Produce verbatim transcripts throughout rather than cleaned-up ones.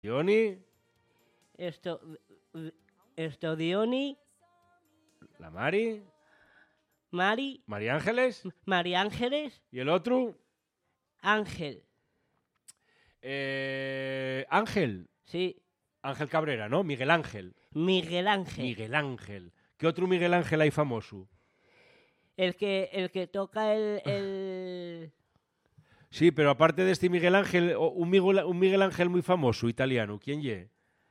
Diony. Esto, esto Diony. La Mari. Mari. María Ángeles. María Ángeles. ¿Y el otro? Ángel. Eh, Ángel. Sí. Ángel Cabrera, ¿no? Miguel Ángel. Miguel Ángel. Miguel Ángel. ¿Qué otro Miguel Ángel hay famoso? El que, el que toca el, el... Sí, pero aparte de este Miguel Ángel, un Miguel, un Miguel Ángel muy famoso, italiano, ¿quién ye?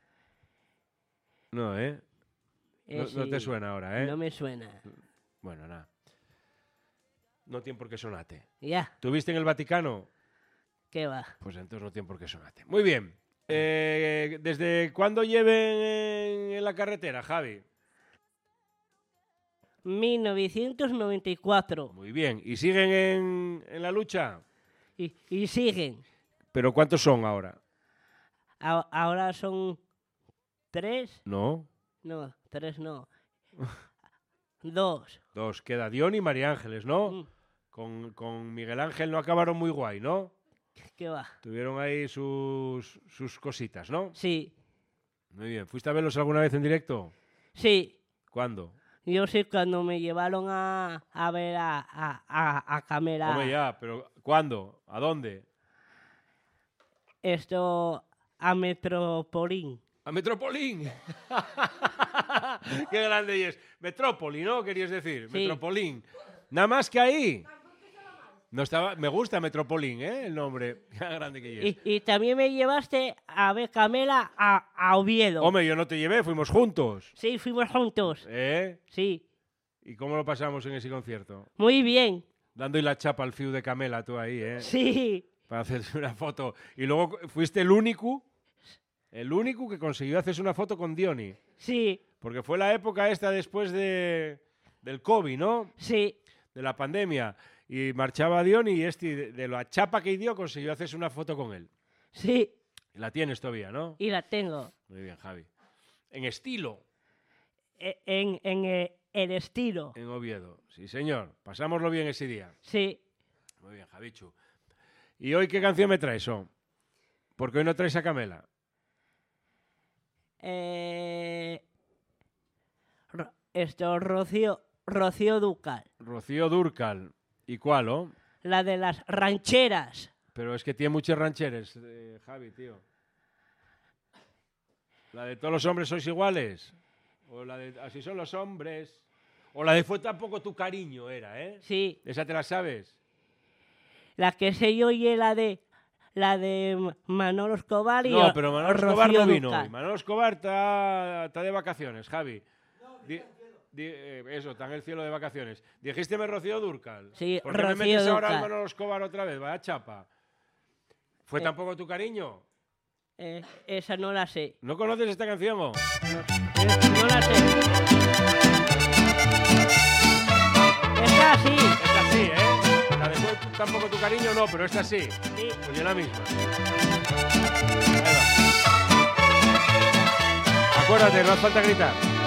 No, ¿eh? No, Ese... no te suena ahora, ¿eh? No me suena. Bueno, nada. No tiene por qué sonate. Ya. ¿Tuviste en el Vaticano? ¿Qué va? Pues entonces no tiene por qué sonate. Muy bien. Eh, ¿Desde cuándo lleven en, en la carretera, Javi? mil novecientos noventa y cuatro. Muy bien. ¿Y siguen en, en la lucha? Y, y siguen. ¿Pero cuántos son ahora? A, ahora son tres. No. No, tres no. Dos. Dos. Queda Diony y María Ángeles, ¿no? Mm. Con, con Miguel Ángel no acabaron muy guay, ¿no? ¿Qué va? Tuvieron ahí sus, sus cositas, ¿no? Sí. Muy bien. ¿Fuiste a verlos alguna vez en directo? Sí. ¿Cuándo? Yo sé cuando me llevaron a, a ver a, a, a, a Camela. Hombre, ya, pero ¿cuándo? ¿A dónde? Esto a Metropolín. ¡A Metropolín! ¡Qué grande es! Metrópoli, ¿no? Querías decir. Sí. Metropolín. Nada más que ahí. No estaba... Me gusta Metropolín, ¿eh? El nombre. ¡Qué grande que es! Y, y también me llevaste a ver Camela a, a Oviedo. Hombre, yo no te llevé, fuimos juntos. Sí, fuimos juntos. ¿Eh? Sí. ¿Y cómo lo pasamos en ese concierto? Muy bien. Dando la chapa al fiu de Camela, tú ahí, ¿eh? Sí. Para hacerse una foto. Y luego fuiste el único, el único que consiguió hacerse una foto con Diony. Sí. Porque fue la época esta después de, del COVID, ¿no? Sí. De la pandemia. Y marchaba Diony y este, de, de la chapa que dio, consiguió hacerse una foto con él. Sí. La tienes todavía, ¿no? Y la tengo. Muy bien, Javi. En estilo. E- En, en el, el estilo. En Oviedo. Sí, señor. Pasámoslo bien ese día. Sí. Muy bien, Javichu. ¿Y hoy qué canción me traes, son? Porque hoy no traes a Camela. Eh, Ro- esto, Rocío, Rocío Dúrcal. Rocío Dúrcal. ¿Y cuál, oh? La de las rancheras. Pero es que tiene muchas rancheras, eh, Javi, tío. ¿La de todos los hombres sois iguales? ¿O la de así son los hombres? ¿O la de fue tampoco tu cariño era, eh? Sí. ¿Esa te la sabes? La que sé yo y es la de la de Manolo Escobar y No, pero Manolo Escobar Rocío no vino Dúrcal. hoy. Manolo Escobar está, está de vacaciones, Javi. Di- di- eh, eso, está en el cielo de vacaciones. Dijésteme Rocío Dúrcal. Sí, ¿Por qué me Rocío metes ahora al Dúrcal. Manolo Escobar otra vez? Vaya chapa. ¿Fue Eh. tampoco tu cariño? Eh, esa no la sé. ¿No conoces esta canción? Oh? No, no la sé. Esta sí. Esta sí, ¿eh? La de fue tampoco tu cariño no, pero esta sí. Sí. Pues yo la misma. Ahí va. Acuérdate, no hace falta gritar.